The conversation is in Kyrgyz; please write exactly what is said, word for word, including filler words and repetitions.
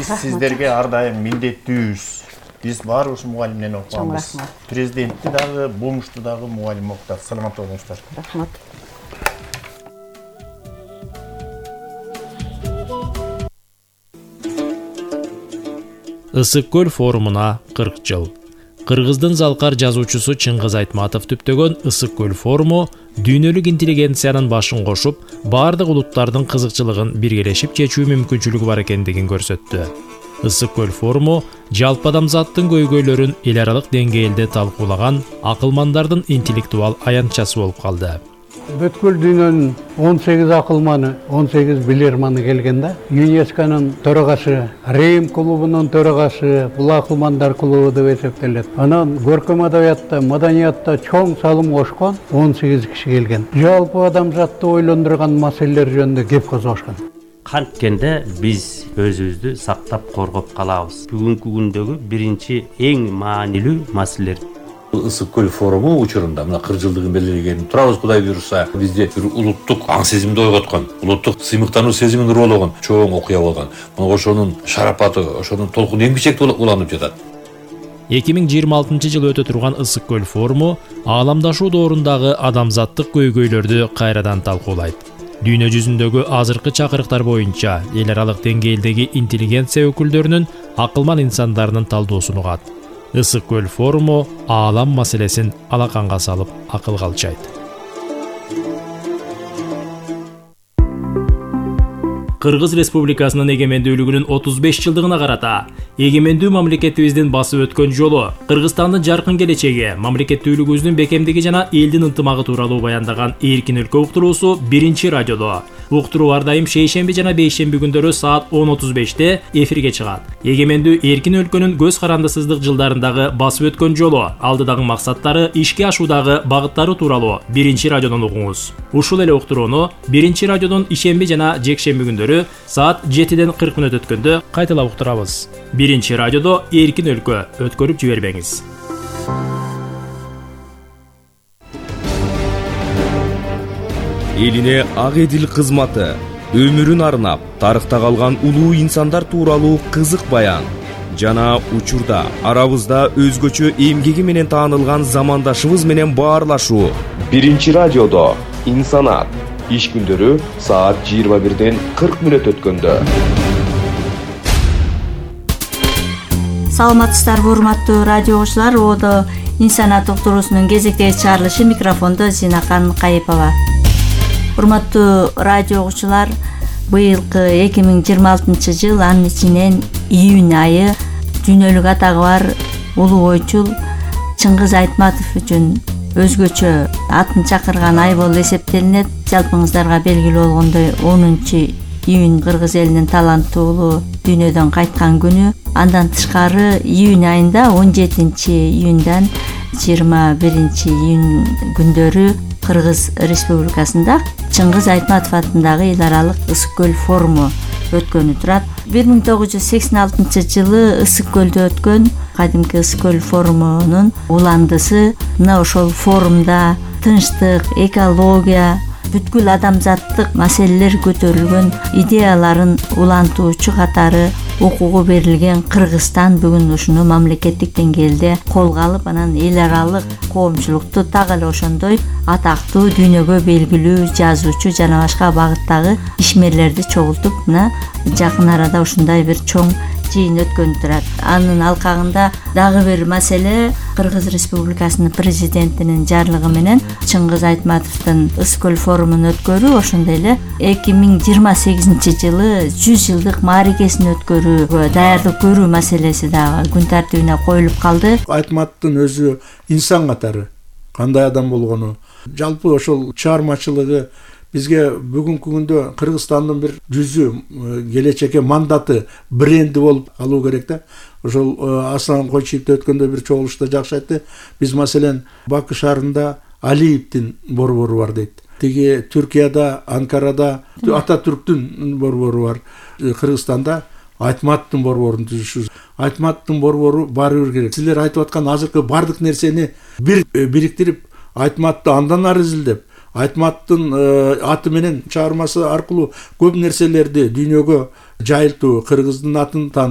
Биз сиздерге ар дайым милдеттүүбүз. Биз баарыбыз мугалим менен окуганбыз. Президентти дагы, бумушту дагы мугалим окутат. Саламат болуңуздар. Рахмат. Ысык көл форумуна кырк жыл. Кыргыздын залкар жазуучусу Чыңгыз Айтматов түптөгөн Ысык көл форуму дүйнөлүк интеллигенциянын башын кошуп, бардык улуттардын кызыкчылыгын биргелешип чечүү мүмкүнчүлүгү бар экендигин көрсөттү. Ысык көл форуму жалпы адамзаттын көйгөйлөрүн эл аралык деңгээлде талкуулаган акылмандардын интеллектуал аянтчасы болуп калды. Бүткүл дүйнөнүн он сегиз акылманы, он сегиз билерманы келген да. ЮНЕСКОнун төрагасы, Рим клубунун төрагасы, бул акылмандар клубу деп эсептелет. Анан көркөм адабиятта, маданиятта чоң салым кошкон он сегиз киши келген. Жалпы адамзатты ойлондурган маселелер жөнүндө кеп козгошкон. Канткенде биз өзүбүздү сактап коргоп калабыз. Бүгүнкү күндөгү биринчи эң маанилүү маселелер. Ысык көл форуму учурунда мына кырк жылдыгын белгилеген турабыз, Кудай буйруса. Бизде бир улуттук аң сезимди ойготкон, улуттук сыймыктануу сезимин уруулаган чоң окуя болгон. Мына ошонун шарапаты, ошонун толкун эң бичекти уланып жатат. эки миң жыйырма алтынчы жылы өтө турган Ысык көл форуму ааламдашуу доорундагы адамзаттык көйгөйлөрдү кайрадан талкуулайт. Дүйнө жүзүндөгү азыркы чакырыктар боюнча эл аралык деңгээлдеги интеллигенция өкүлдөрүнүн акылман инсандарынын талдоосун угат. Ысык көл форуму аалам маселесин алаканга салып акылга алчайт. Кыргыз Республикасынын эгемендүүлүгүнүн отуз беш жылдыгына карата эгемендүү мамлекетибиздин басып өткөн жолу, Кыргызстандын жаркын келечеги, мамлекеттүүлүгүбүздүн бекемдиги жана элдин ынтымагы тууралуу баяндаган Эркин өлкө уктуруусу биринчи радиодо. Уктуруу ар дайым шейшемби жана бейшемби күндөрү саат он отуз беште эфирге чыгат. Эгемендүү эркин өлкөнүн көз карандысыздык жылдарындагы басып өткөн жолу, алдыдагы максаттары, ишке ашуудагы багыттары тууралуу биринчи радиодон угуңуз. Ушул эле уктурууну биринчи радиодон ишемби жана жекшемби күндөрү саат жетиден кырк мүнөт өткөндө кайталап уктурабыз. Биринчи радиодо Эркин өлкө, өткөрүп жибербеңиз. Элине ак эдил кызматы, өмүрүн арнап, тарыхта калган улуу инсандар тууралуу кызык баян жана учурда арабызда өзгөчө эмгеги менен таанылган замандашыбыз менен баарлашуу. Биринчи радиодо инсанат, иш күндөрү саат жыйырма бирден кырк мүнөт өткөндө. Саламатсыздарбы, урматтуу радио окуучулар. Одо инсанат уктуруусунун кезектеги чыгарылышы, микрофондо Зинакан Кайыпова. Урматтуу радио окуучулар, быйылкы эки миң жыйырма алтынчы жыл, анын ичинен июнь айы дүйнөлүк атагы бар улуу ойчул Чыңгыз Айтматов үчүн өзгөчө атын чакырган ай болуп эсептелинет. Жалпыңыздарга белгилүү болгондой, онунчу июнь кыргыз элинин таланттуулуу дүйнөдөн кайткан күнү. Андан тышкары июнь айында он жетинчи июньдан жыйырма биринчи июнь күндөрү Кыргыз Республикасында Чыңгыз Айтматов атындагы эл аралык Ысык көл форуму өткөнү турат. бир миң тогуз жүз сексен алтынчы жылы Ысык көлдө өткөн кадимки Ысык көл форумунун уландысы мына ошол форумда тынчтык, экология, бүткүл адамзаттык маселелер көтөрүлгөн идеяларын улантуучу катары окууга берилген Кыргызстан бүгүн ушуну мамлекеттик деңгээлде колго алып, анан эл аралык коомчулукту так эле ошондой атактуу, дүйнөгө белгилүү жазуучу жана башка багыттагы ишмерлерди чогултуп, мына жакын арада ушундай бир чоң жыйын өткөн турат. Анын алкагында дагы бир маселе, Кыргыз Республикасынын президентинин жарлыгы менен Чыңгыз Айтматовдун Ысык көл форумун өткөрүү, ошондой эле эки миң жыйырма сегизинчи жылы жүз жылдык мааракесин өткөрүүгө даярдык көрүү маселеси дагы күн тартибине коюлуп калды. Айтматовдун өзү инсан катары кандай адам болгону, жалпы ошол чыгармачылыгы бизге бүгүнкү күндө Кыргызстандын бир жүзү, келечекке мандаты, бренди болуп алуу керек да. Ошол Аслан Койчиевде өткөндө бир чогулушта жакшы айтты. Биз маселен Баку шаарында Алиевдин борбору бар дейт. Тиги Түркияда, Анкарада Ататүрктүн борбору бар. Кыргызстанда Айтматовдун борборун түзүшүбүз. Айтматовдун борбору барыбыр керек. Силер айтып аткан азыркы бардык нерсени бир бириктирип, Айтматовду андан ары изилдеп, Айтматовдун аты менен чыгармасы аркылуу көп нерселерди дүйнөгө жайылтуу, кыргыздын атын